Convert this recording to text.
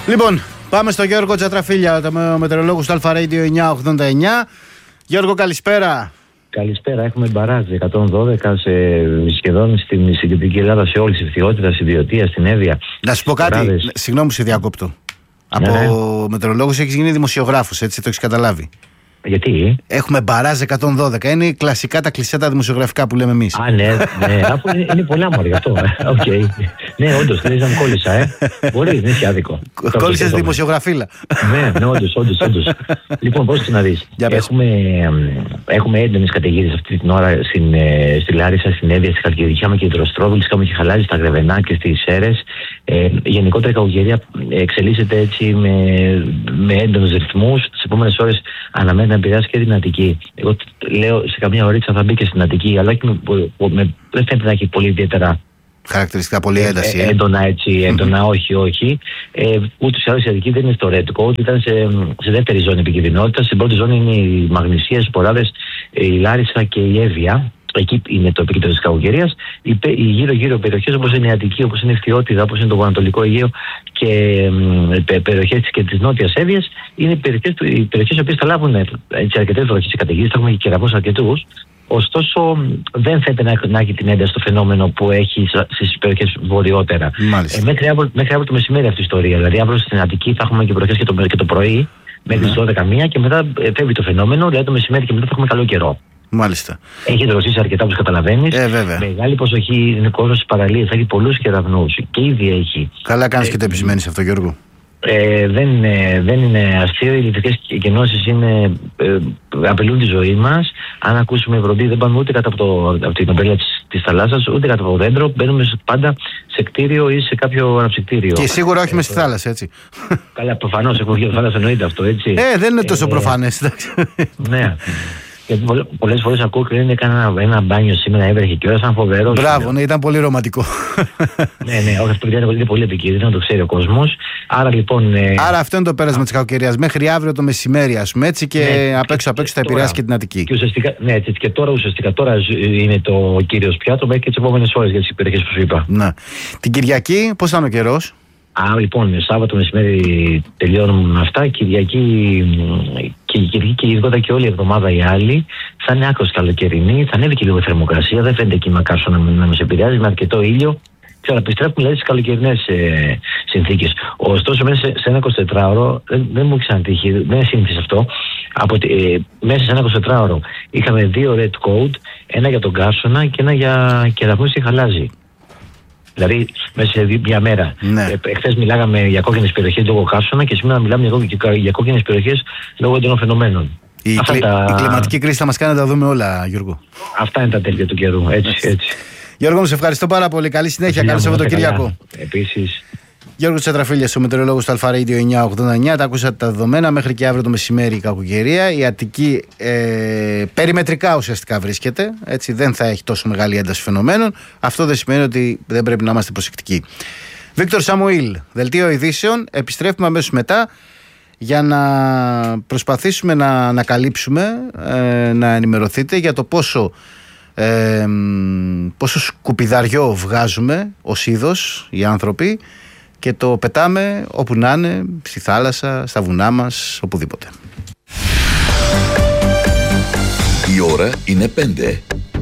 Λοιπόν, πάμε στο Γιώργο Τσατραφίλια, το μετεωρολόγο του Αλφα Radio 989. Γιώργο, καλησπέρα. Καλησπέρα. Έχουμε μπαράζ 112 σχεδόν στην Κεντρική Ελλάδα, σε όλη τη ευθυότητα, στην Βιωτία, στην Εύβοια. Να σου πω κάτι, συγγνώμη που σε διακόπτω. Από μετεωρολόγος έχεις γίνει δημοσιογράφος, έτσι το έχεις καταλάβει. Γιατί? Έχουμε μπαράζ 112. Είναι κλασικά τα κλισέ τα δημοσιογραφικά που λέμε εμείς. Α, ναι, αφού είναι πολλά μόρια γι' αυτό. Okay. Ναι, όντως, δεν να κόλλησα, Μπορείς, δεν έχει άδικο. Κόλλησες δημοσιογραφίλα. Ναι, όντως. Λοιπόν, πώς να δεις. Έχουμε έντονες καταιγίδες αυτή την ώρα στη Λάρισα, στην Εύβοια, στη Χαλκιδική. Είχαμε και υδροστρόβιλους, είχαμε και χαλάζι στα Γρεβενά και στις Σέρρες. Γενικότερα η κακοκαιρία εξελίσσεται έτσι με έντονους ρυθμούς. Τις επόμενες ώρες αναμένεται να επηρεάσει και την Αττική. Εγώ λέω σε καμιά ωρίτσα θα μπει και στην Αττική, αλλά και δεν φαίνεται να έχει πολύ ιδιαίτερα χαρακτηριστικά, πολύ ένταση. Έντονα, όχι. Ούτως ή άλλως η Αττική δεν είναι στο red code, ήταν σε δεύτερη ζώνη επικινδυνότητας. Στην πρώτη ζώνη είναι οι Μαγνησίες, οι Σποράδες, η Λάρισα και η Εύβοια. Εκεί είναι το επίκεντρο της κακοκαιρίας. Οι γύρω-γύρω περιοχές όπως είναι η Αττική, όπως είναι η Ευθυότητα, όπως είναι το Βορειοανατολικό Αιγαίο και περιοχές και της Νότιας Εύβοιας είναι οι περιοχές οι οποίες θα λάβουν αρκετές βροχές και καταιγίδες. Θα έχουμε και κεραυνούς αρκετούς. Ωστόσο, δεν φαίνεται να έχει την ένταση στο φαινόμενο που έχει στις περιοχές βορειότερα. Μέχρι αύριο το μεσημέρι αυτή η ιστορία. Δηλαδή, αύριο στην Αττική θα έχουμε και βροχές και το πρωί μέχρι τις 12 και μετά φεύγει το φαινόμενο. Δηλαδή, το μεσημέρι και μετά θα έχουμε καλό καιρό. Μάλιστα. Έχει δροσίσει αρκετά, όπως καταλαβαίνεις. Μεγάλη προσοχή είναι κόσμος στις παραλίες. Έχει πολλούς κεραυνούς και ήδη έχει. Καλά κάνεις και το επισημαίνεις αυτό, Γιώργο. Δεν είναι αστείο. Οι ηλεκτρικές κενώσεις απειλούν τη ζωή μας. Αν ακούσουμε βροντί, δεν πάμε ούτε κάτω από την ομπρέλα της θαλάσσας, ούτε κάτω από το δέντρο. Μπαίνουμε πάντα σε κτίριο ή σε κάποιο αναψυκτήριο. Και σίγουρα όχι μες στη θάλασσα, έτσι. Καλά, προφανώς. Έχω βγει από τη θάλασσα, εννοείται αυτό, έτσι. Δεν είναι τόσο προφανές, εντάξει. Ναι. Γιατί πολλές φορές ακούω και λένε ένα μπάνιο σήμερα, έβρεχε και ώρα, σαν φοβερό. Μπράβο, ναι, ήταν πολύ ρομαντικό. Ναι, όχι, αυτό είναι πολύ επικίνδυνο, το ξέρει ο κόσμος. Άρα αυτό είναι το πέρασμα της κακοκαιρίας. Μέχρι αύριο το μεσημέρι, ας πούμε, έτσι, και απ' έξω θα επηρεάσει και την Αττική. Και ουσιαστικά, ναι, έτσι, και τώρα είναι το κύριος πιάτο μέχρι και τις επόμενες ώρες για τις περιοχές που σου είπα. Να. Την Κυριακή, πώς θα είναι ο καιρός? Λοιπόν, Σάββατο μεσημέρι τελειώνουμε αυτά. Κυριακή και ειδικότερα και όλη η εβδομάδα η άλλη θα είναι άκρως καλοκαιρινή. Θα ανέβει και λίγο η θερμοκρασία. Δεν φαίνεται εκεί μακάρσο να μας επηρεάζει, με αρκετό ήλιο. Ξαναπιστρέφουμε δηλαδή στις καλοκαιρινές συνθήκες. Ωστόσο, μέσα σε ένα 24ωρο δεν μου έχει ξανατύχει, δεν είναι σύνηθις αυτό. Μέσα σε ένα 24ωρο είχαμε 2 red code, ένα για τον καύσωνα και ένα για κεραυνούς και χαλάζι. Δηλαδή, μέσα σε μια μέρα. Ναι. Εχθές μιλάγαμε για κόκκινες περιοχές λόγω καύσωνα και σήμερα μιλάμε για κόκκινες περιοχές λόγω έντονων φαινομένων. Η κλιματική κρίση θα μας κάνει να τα δούμε όλα, Γιώργο. Αυτά είναι τα τέλεια του καιρού. Έτσι. Γιώργο, μου σε ευχαριστώ πάρα πολύ. Καλή συνέχεια. Καλό Σαββατοκύριακο. Επίσης. Γιώργος Τσατραφίλιας, ο μετεωρολόγος του Αλφα Radio 989. Τα ακούσατε τα δεδομένα. Μέχρι και αύριο το μεσημέρι η κακοκαιρία. Η Αττική περιμετρικά ουσιαστικά βρίσκεται. Έτσι, δεν θα έχει τόσο μεγάλη ένταση φαινομένων. Αυτό δεν σημαίνει ότι δεν πρέπει να είμαστε προσεκτικοί. Βίκτορ Σαμουήλ, δελτίο ειδήσεων. Επιστρέφουμε αμέσως μετά για να προσπαθήσουμε να ανακαλύψουμε, να ενημερωθείτε για το πόσο σκουπιδαριό βγάζουμε ως είδος οι άνθρωποι και το πετάμε όπου να είναι, στη θάλασσα, στα βουνά μας, οπουδήποτε. Η ώρα είναι 5.